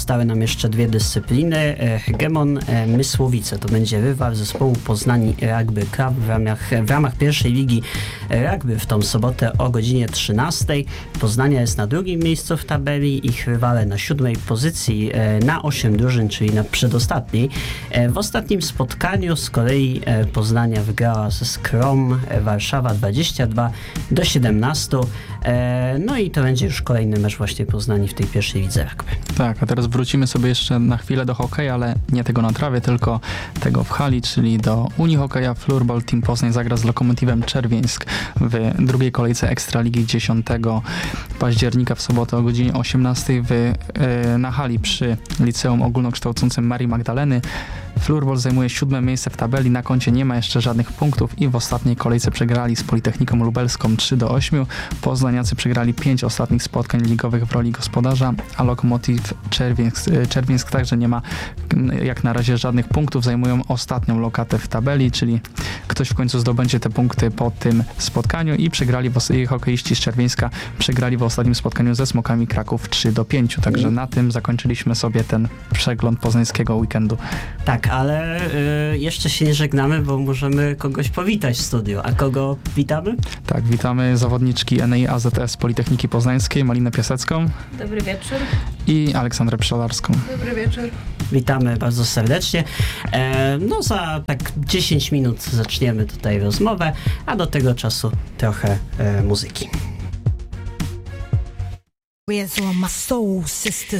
Zostały nam jeszcze dwie dyscypliny. Hegemon Mysłowice. To będzie rywal zespołu Poznani Rugby Club w ramach pierwszej ligi rugby w tą sobotę o godzinie 13. Poznania jest na drugim miejscu w tabeli, ich rywale na 7. pozycji na 8 drużyn, czyli na przedostatniej. W ostatnim spotkaniu z kolei Poznania wygrała ze Skrom Warszawa 22-17. No i to będzie już kolejny mecz właśnie Poznani w tej pierwszej lidze rugby. Tak, a teraz wrócimy sobie jeszcze na chwilę do hokeja, ale nie tego na trawie, tylko tego w hali, czyli do Unii Hokeja. Floorball Team Poznań zagra z Lokomotywem Czerwieńsk w drugiej kolejce Ekstraligi 10 października w sobotę o godzinie 18 na hali przy Liceum Ogólnokształcącym Marii Magdaleny. Floorball zajmuje 7. miejsce w tabeli, na koncie nie ma jeszcze żadnych punktów i w ostatniej kolejce przegrali z Politechniką Lubelską 3-8. Poznaniacy przegrali 5 ostatnich spotkań ligowych w roli gospodarza, a Lokomotiv Czerwieńsk także nie ma jak na razie żadnych punktów. Zajmują ostatnią lokatę w tabeli, czyli ktoś w końcu zdobędzie te punkty po tym spotkaniu i przegrali hokeiści z Czerwieńska przegrali w ostatnim spotkaniu ze Smokami Kraków 3-5. Także na tym zakończyliśmy sobie ten przegląd poznańskiego weekendu. Tak, ale jeszcze się nie żegnamy, bo możemy kogoś powitać w studiu. A kogo witamy? Tak, witamy zawodniczki NEI AZS Politechniki Poznańskiej, Malinę Piasecką. Dobry wieczór. I Aleksandrę Pszczelarską. Dobry wieczór. Witamy bardzo serdecznie. No za tak 10 minut zaczniemy tutaj rozmowę, a do tego czasu trochę muzyki. Where's all my soul sisters?